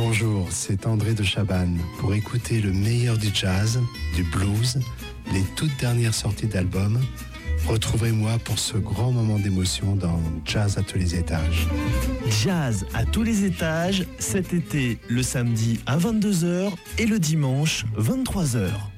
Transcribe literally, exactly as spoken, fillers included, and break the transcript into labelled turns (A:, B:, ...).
A: Bonjour, c'est André de Chabannes. Pour écouter le meilleur du jazz, du blues, les toutes dernières sorties d'albums, retrouvez-moi pour ce grand moment d'émotion dans Jazz à tous les étages.
B: Jazz à tous les étages, cet été, le samedi à vingt-deux heures et le dimanche vingt-trois heures.